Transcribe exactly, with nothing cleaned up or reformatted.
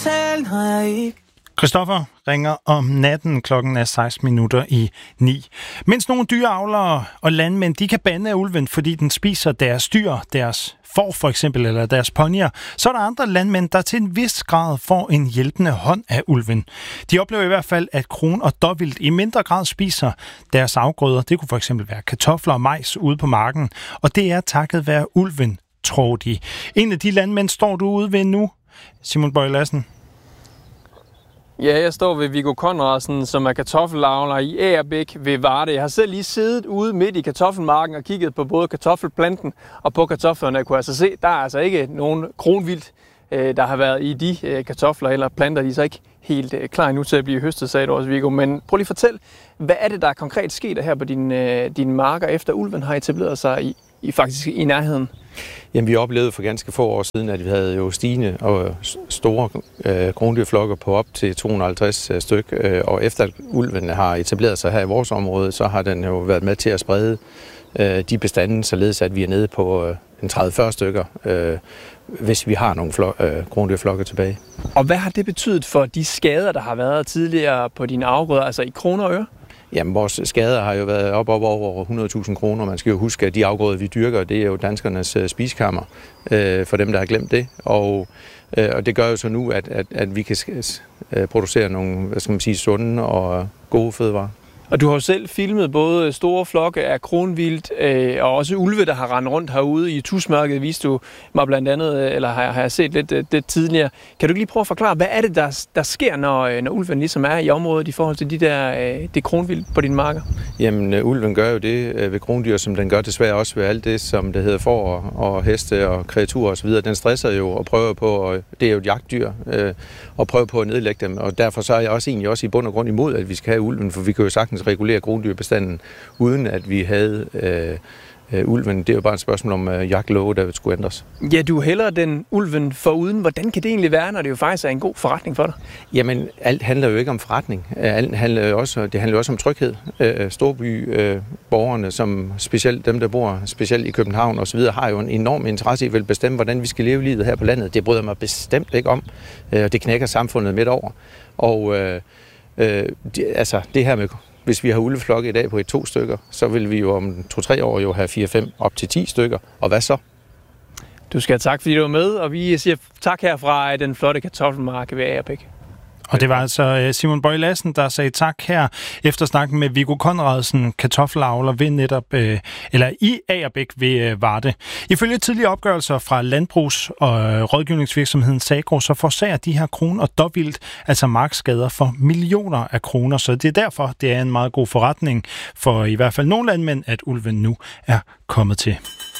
tale, når jeg ikke... Christoffer ringer om natten, klokken er seksten minutter i ni. Mens nogle dyreavlere og landmænd, de kan bande af ulven, fordi den spiser deres dyr, deres får for eksempel, eller deres ponyer, så er der andre landmænd, der til en vis grad får en hjælpende hånd af ulven. De oplever i hvert fald, at kron og dåvildt i mindre grad spiser deres afgrøder. Det kunne for eksempel være kartofler og majs ude på marken, og det er takket være ulven, tror de. En af de landmænd står du ude ved nu, Simon Bøje Lassen. Ja, jeg står ved Viggo Conradsen, som er kartoffelavler i Agerbæk ved Varde. Jeg har selv lige siddet ude midt i kartoffelmarken og kigget på både kartoffelplanten og på kartoflerne. Jeg kunne altså se, der er altså ikke nogen kronvildt, der har været i de kartofler eller planter. De er så ikke helt klar nu til at blive høstet, sagde du også, Viggo. Men prøv lige at fortæl, hvad er det, der er konkret sket her på dine, dine marker, efter ulven har etableret sig i, i faktisk i nærheden? Jamen, vi oplevede for ganske få år siden, at vi havde jo stigende og store øh, krondyrflokker på op til to hundrede og halvtreds styk. Øh, og efter at ulven har etableret sig her i vores område, så har den jo været med til at sprede øh, de bestande, således at vi er nede på øh, en tredive til fyrre stykker, øh, hvis vi har nogle flok, øh, krondyrflokker tilbage. Og hvad har det betydet for de skader, der har været tidligere på dine afgrøder, altså i kroner og øre? Jamen, vores skader har jo været op, op over hundrede tusind kroner. Man skal jo huske, at de afgrøder, vi dyrker, det er jo danskernes uh, spisekammer, øh, for dem, der har glemt det. Og, øh, og det gør jo så nu, at, at, at vi kan uh, producere nogle, hvad skal man sige, sunde og gode fødevarer. Og du har jo selv filmet både store flokke af kronvildt øh, og også ulve, der har rendt rundt herude i tusmørket, viste du mig blandt andet, eller har, har jeg set lidt øh, det tidligere. Kan du ikke lige prøve at forklare, hvad er det, der, der sker, når, når ulven ligesom er i området i forhold til de der, øh, det kronvildt på dine marker? Jamen, øh, ulven gør jo det øh, ved krondyr, som den gør desværre også ved alt det, som det hedder får og, og heste og kreaturer osv. Den stresser jo og prøver på, og det er jo et jagtdyr, øh, og prøver på at nedlægge dem. Og derfor så er jeg også egentlig også i bund og grund imod, at vi skal have ulven, for vi kan jo sagtens regulere krondyrbestanden, uden at vi havde øh, øh, ulven. Det er jo bare et spørgsmål om øh, jagtlove, der skulle ændres. Ja, du hælder den ulven foruden. Hvordan kan det egentlig være, når det jo faktisk er en god forretning for dig? Jamen, alt handler jo ikke om forretning. Alt handler jo også, det handler jo også om tryghed. Øh, storbyborgerne, øh, som specielt dem, der bor specielt i København osv., har jo en enorm interesse i at bestemme, hvordan vi skal leve livet her på landet. Det bryder mig bestemt ikke om. Øh, det knækker samfundet midt over. Og øh, øh, det, altså, det her med hvis vi har ulveflokke i dag på et to stykker, så vil vi jo om to-tre år jo have fire fem op til ti stykker. Og hvad så? Du skal have tak, fordi du var med, og vi siger tak herfra af den flotte kartoffelmark ved Agerbæk. Og det var altså Simon Bøje Lassen, der sagde tak her efter snakken med Viggo Conradsen, kartoffelavler ved netop, øh, eller i Agerbæk ved øh, Varde. Ifølge tidligere opgørelser fra landbrugs- og rådgivningsvirksomheden Sagro, så forsager de her kron- og dåvildt, altså markskader for millioner af kroner. Så det er derfor, det er en meget god forretning for i hvert fald nogle landmænd, at ulven nu er kommet til.